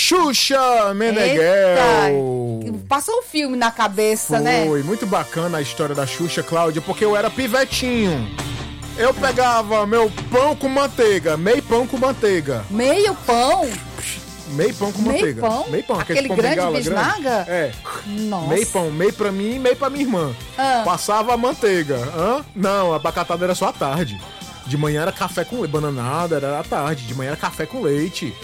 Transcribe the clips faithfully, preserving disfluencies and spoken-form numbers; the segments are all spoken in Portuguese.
Xuxa Meneghel. Eita, passou um filme na cabeça, Foi, né? Foi muito bacana a história da Xuxa, Cláudia, porque eu era pivetinho. Eu pegava meu pão com manteiga, meio pão com manteiga. Meio pão? Meio pão com meio manteiga. Pão? Meio pão? Aquele pão grande bengala, bisnaga? grande. É. Nossa. Meio pão, meio pra mim e meio pra minha irmã. Ah. Passava a manteiga. Hã? Não, a abacatada era só à tarde. De manhã era café com leite, bananada, era à tarde. De manhã era café com leite.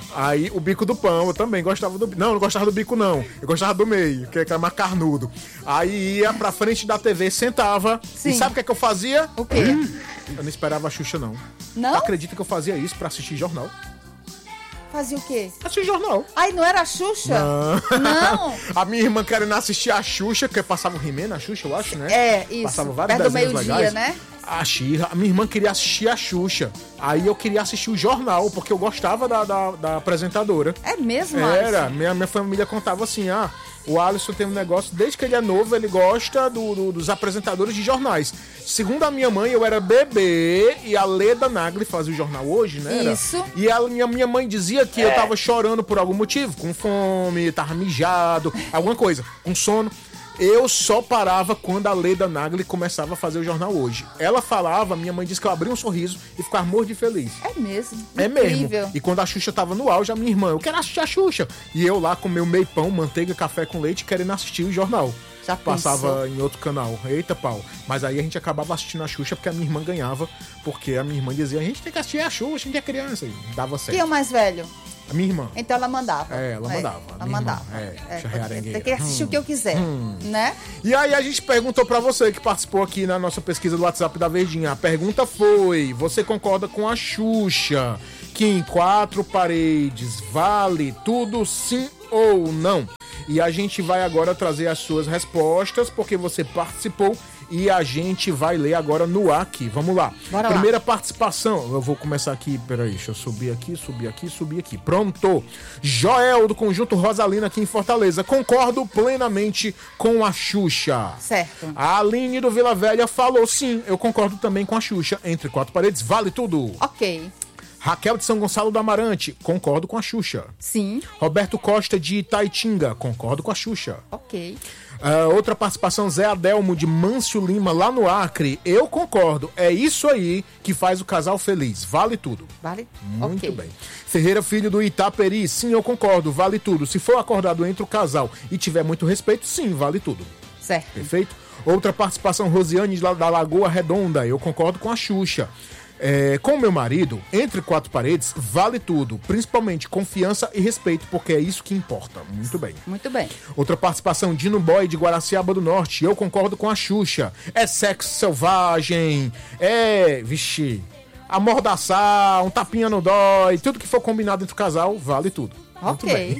Aí o bico do pão, eu também gostava do bico. Não, não gostava do bico não. Eu gostava do meio, que era mais carnudo. Aí ia pra frente da T V, sentava. Sim. E sabe o que é que eu fazia? O quê? Eu não esperava a Xuxa, não. Não? Tu acredita que eu fazia isso pra assistir jornal? Fazia o quê? Assistir jornal. Ai, não era a Xuxa? Não. Não. A minha irmã querendo assistir a Xuxa, que passava o He-Man na Xuxa, eu acho, né? É, isso. Passava vários perto do desenhos meio-dia, legais. né? A Xirra, a minha irmã queria assistir a Xuxa. Aí eu queria assistir o jornal, porque eu gostava da, da, da apresentadora. É mesmo, Era, Alisson? minha, minha família contava assim, ah, o Alisson tem um negócio, desde que ele é novo, ele gosta do, do, dos apresentadores de jornais. Segundo a minha mãe, eu era bebê e a Leda Nagli fazia o jornal hoje, né? Era? Isso. E a minha, minha mãe dizia que é. eu tava chorando por algum motivo, com fome, tava mijado, alguma coisa, com sono. Eu só parava quando a Leda Nagli começava a fazer o jornal hoje. Ela falava, minha mãe disse que eu abria um sorriso e ficava morto de feliz. É mesmo. É Incrível. mesmo. E quando a Xuxa tava no auge, a minha irmã, eu quero assistir a Xuxa. E eu lá com meu meio pão, manteiga, café com leite, querendo assistir o jornal. Já Passava pensou? em outro canal. Eita pau. Mas aí a gente acabava assistindo a Xuxa porque a minha irmã ganhava. Porque a minha irmã dizia, a gente tem que assistir a Xuxa, a gente é criança. E dava certo. Quem é o mais velho? A minha irmã. Então ela mandava. É, ela mandava. Ela minha mandava. Irmã. É, É, tem que assistir hum. o que eu quiser, Hum. né? E aí a gente perguntou pra você que participou aqui na nossa pesquisa do WhatsApp da Verdinha. A pergunta foi, você concorda com a Xuxa que em quatro paredes vale tudo sim ou não? E a gente vai agora trazer as suas respostas, porque você participou e a gente vai ler agora no ar aqui. Vamos lá. Bora Primeira lá. participação. Eu vou começar aqui. Peraí, deixa eu subir aqui, subir aqui, subir aqui. Pronto. Joel, do Conjunto Rosalina, aqui em Fortaleza. Concordo plenamente com a Xuxa. Certo. A Aline do Vila Velha falou sim. Eu concordo também com a Xuxa. Entre quatro paredes, vale tudo. Ok. Raquel de São Gonçalo do Amarante. Concordo com a Xuxa. Sim. Roberto Costa de Itaitinga. Concordo com a Xuxa. Ok. Uh, outra participação, Zé Adelmo de Mâncio Lima, lá no Acre. Eu concordo. É isso aí que faz o casal feliz. Vale tudo. Vale? Muito Ok. bem. Ferreira Filho do Itaperi. Sim, eu concordo. Vale tudo. Se for acordado entre o casal e tiver muito respeito, sim, vale tudo. Certo. Perfeito? Outra participação, Rosiane da Lagoa Redonda. Eu concordo com a Xuxa. É, com meu marido, entre quatro paredes, vale tudo. Principalmente confiança e respeito, porque é isso que importa. Muito bem. Muito bem. Outra participação, Dino Boy de Guaraciaba do Norte. Eu concordo com a Xuxa. É sexo selvagem. É, vixi, amordaçar, um tapinha no dói. Tudo que for combinado entre o casal, vale tudo. Muito Ok. bem.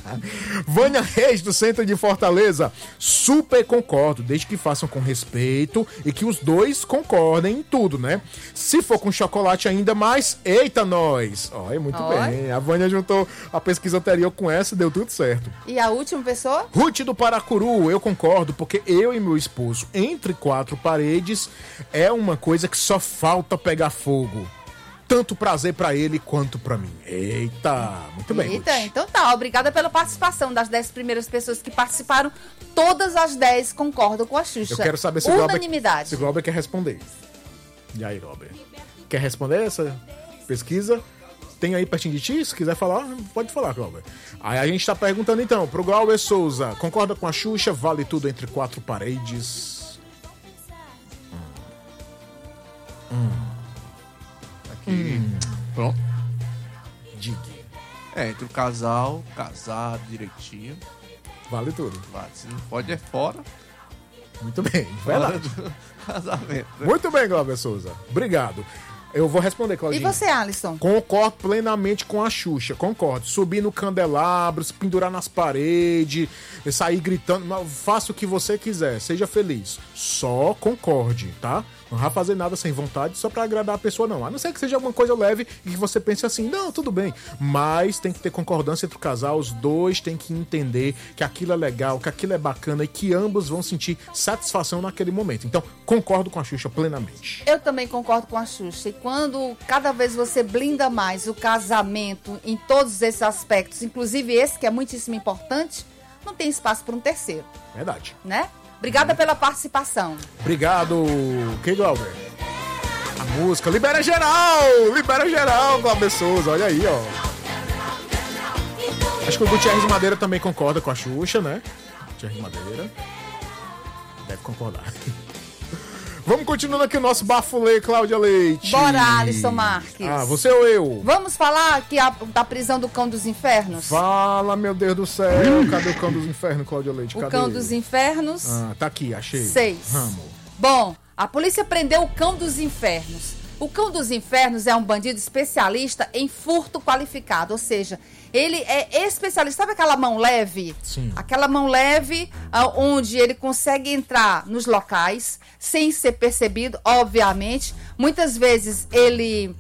Vânia Reis, do centro de Fortaleza. Super concordo, desde que façam com respeito e que os dois concordem em tudo, né? Se for com chocolate ainda mais, eita nós! Olha, muito Oi. bem. A Vânia juntou a pesquisa anterior com essa, deu tudo certo. E a última pessoa? Ruth do Paracuru, eu concordo, porque eu e meu esposo, entre quatro paredes, é uma coisa que só falta pegar fogo. Tanto prazer pra ele quanto pra mim. Eita, muito bem. Eita, Ruth. então tá. Obrigada pela participação das dez primeiras pessoas que participaram. Todas as dez concordam com a Xuxa. Eu quero saber se o Glauber, Unanimidade. se o Glauber quer responder. E aí, Glauber? Quer responder essa pesquisa? Tem aí pertinho de ti? Se quiser falar, pode falar, Glauber. Aí a gente tá perguntando então, pro Glauber Souza, concorda com a Xuxa? Vale tudo entre quatro paredes? Hum. Hum. Hum. Pronto. Diga. É, entre o casal, casado direitinho. Vale tudo. Vale. Se não pode, é fora. Muito bem, vai lá. Fora do casamento. Né? Muito bem, Glauber Souza. Obrigado. Eu vou responder, E Claudinha. você, Alisson? Concordo plenamente com a Xuxa, concordo. Subir no candelabro, se pendurar nas paredes, sair gritando, faça o que você quiser, seja feliz. Só concorde, tá? Não vai fazer nada sem vontade só pra agradar a pessoa, não. A não ser que seja alguma coisa leve e que você pense assim, não, tudo bem. Mas tem que ter concordância entre o casal, os dois têm que entender que aquilo é legal, que aquilo é bacana e que ambos vão sentir satisfação naquele momento. Então, concordo com a Xuxa plenamente. Eu também concordo com a Xuxa. E quando cada vez você blinda mais o casamento em todos esses aspectos, inclusive esse que é muitíssimo importante, não tem espaço para um terceiro. Verdade. Né? Obrigada hum. pela participação. Obrigado, que Glauber? A música Libera Geral! Libera Geral, Glauber Souza, olha aí, ó. Acho que o Gutierrez Madeira também concorda com a Xuxa, né? Gutierrez Madeira. Deve concordar. Vamos continuando aqui o nosso bafulê, Cláudia Leite. Bora, Alisson Marques. Ah, você ou eu? Vamos falar aqui a, da prisão do Cão dos Infernos? Fala, meu Deus do céu. Cadê o Cão dos Infernos, Cláudia Leite? O Cadê Cão ele? dos Infernos. Ah, tá aqui, achei. Seis. Ramo. Bom, a polícia prendeu o Cão dos Infernos. O Cão dos Infernos é um bandido especialista em furto qualificado, ou seja, ele é especialista. Sabe aquela mão leve? Sim. Aquela mão leve uh, onde ele consegue entrar nos locais sem ser percebido, obviamente. Muitas vezes ele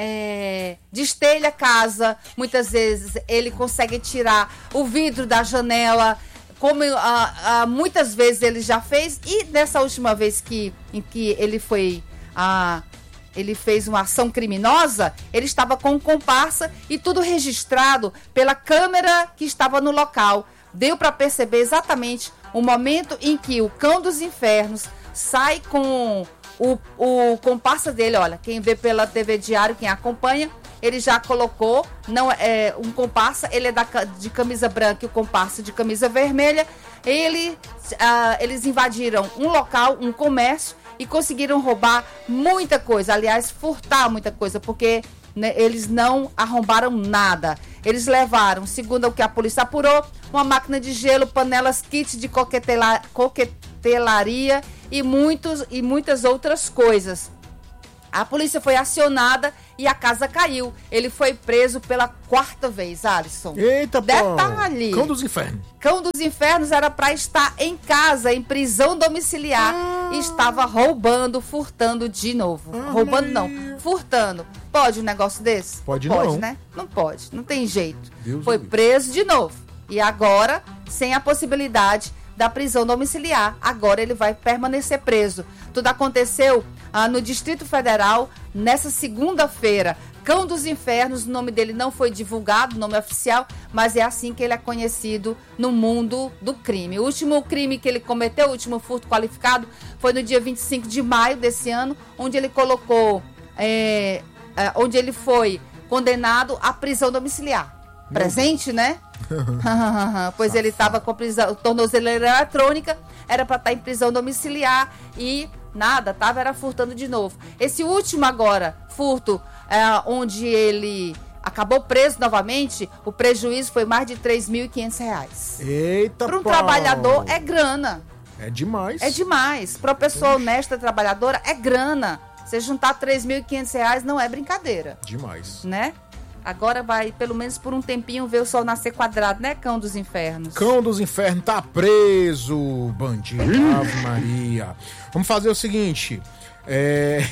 é, destelha a casa, muitas vezes ele consegue tirar o vidro da janela, como uh, uh, muitas vezes ele já fez. E nessa última vez que, em que ele foi... Uh, ele fez uma ação criminosa, ele estava com um comparsa e tudo registrado pela câmera que estava no local. Deu para perceber exatamente o momento em que o Cão dos Infernos sai com o, o comparsa dele. Olha, quem vê pela T V Diário, quem acompanha, ele já colocou não é um comparsa, ele é da, de camisa branca e o comparsa de camisa vermelha. Ele, uh, eles invadiram um local, um comércio, e conseguiram roubar muita coisa, aliás, furtar muita coisa, porque né, eles não arrombaram nada. Eles levaram, segundo o que a polícia apurou, uma máquina de gelo, panelas, kits de coquetela, coquetelaria e, muitos, e muitas outras coisas. A polícia foi acionada e a casa caiu. Ele foi preso pela quarta vez, Alisson. Eita, detalhe. Pô. Cão dos Infernos. Cão dos Infernos era para estar em casa, em prisão domiciliar. Ah. E estava roubando, furtando de novo. Ah, roubando não, furtando. Pode um negócio desse? Pode, pode não. Né? Não pode, não tem jeito. Deus foi Deus. preso de novo. E agora, sem a possibilidade da prisão domiciliar. Agora ele vai permanecer preso. Tudo aconteceu ah, no Distrito Federal nessa segunda-feira. Cão dos Infernos, o nome dele não foi divulgado, o nome oficial, mas é assim que ele é conhecido no mundo do crime. O último crime que ele cometeu, o último furto qualificado, foi no dia vinte e cinco de maio desse ano, onde ele colocou, é, é, onde ele foi condenado à prisão domiciliar. Presente, né? Pois ele estava com a prisão, tornozeleira eletrônica, era para estar em prisão domiciliar e nada, tava era furtando de novo. Esse último agora, furto, é, onde ele acabou preso novamente, o prejuízo foi mais de três mil e quinhentos reais. Eita, para um pau. Trabalhador é grana. É demais. É demais. Para uma pessoa honesta, trabalhadora, é grana. Você juntar três mil e quinhentos reais não é brincadeira. Demais. Né? Agora vai, pelo menos por um tempinho, ver o sol nascer quadrado, né, Cão dos Infernos? Cão dos Infernos tá preso, bandido. Ave Maria. Vamos fazer o seguinte. É...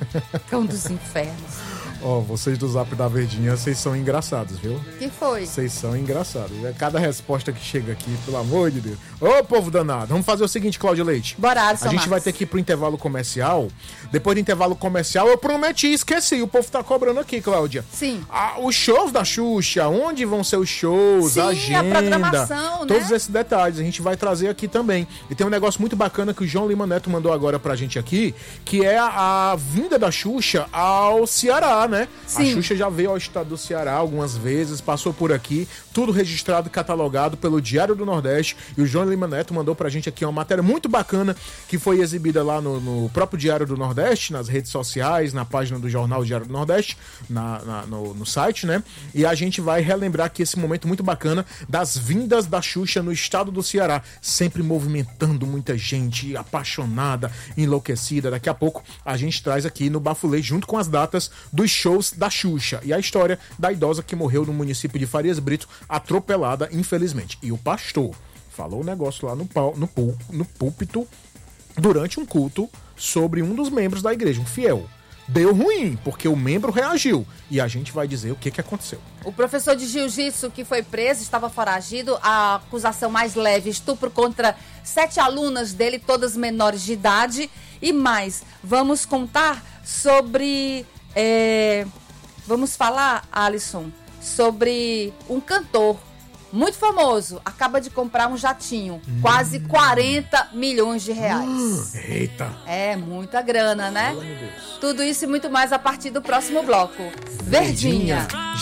Cão dos Infernos. Ó, oh, vocês do Zap da Verdinha, vocês são engraçados, viu? Que foi? Vocês são engraçados. É cada resposta que chega aqui, pelo amor de Deus. Ô, povo danado. Vamos fazer o seguinte, Cláudia Leite. Bora, Alisson A gente Marques. vai ter que ir pro intervalo comercial. Depois do intervalo comercial, eu prometi e esqueci. O povo tá cobrando aqui, Cláudia. Sim. Ah, os shows da Xuxa, onde vão ser os shows, Sim, a agenda. a programação, todos né? esses detalhes a gente vai trazer aqui também. E tem um negócio muito bacana que o João Lima Neto mandou agora pra gente aqui, que é a, a vinda da Xuxa ao Ceará, né? Sim. A Xuxa já veio ao estado do Ceará algumas vezes, passou por aqui, tudo registrado e catalogado pelo Diário do Nordeste. E o João Lima Neto mandou pra gente aqui uma matéria muito bacana que foi exibida lá no, no próprio Diário do Nordeste, nas redes sociais, na página do jornal Diário do Nordeste, na, na, no, no site, né? E a gente vai relembrar aqui esse momento muito bacana das vindas da Xuxa no estado do Ceará, sempre movimentando muita gente, apaixonada, enlouquecida. Daqui a pouco a gente traz aqui no Bafulê, junto com as datas dos shows da Xuxa e a história da idosa que morreu no município de Farias Brito, atropelada, infelizmente. E o pastor falou um negócio lá no, pau, no, pul, no púlpito durante um culto sobre um dos membros da igreja, um fiel. Deu ruim, porque o membro reagiu. E a gente vai dizer o que, que aconteceu. O professor de jiu-jitsu que foi preso estava foragido. A acusação mais leve, estupro contra sete alunas dele, todas menores de idade. E mais, vamos contar sobre É, vamos falar, Alisson, sobre um cantor muito famoso. Acaba de comprar um jatinho. Hum. Quase quarenta milhões de reais. Hum, eita! É muita grana, né? Oh, meu Deus. Tudo isso e muito mais a partir do próximo bloco. Verdinha. Verdinha.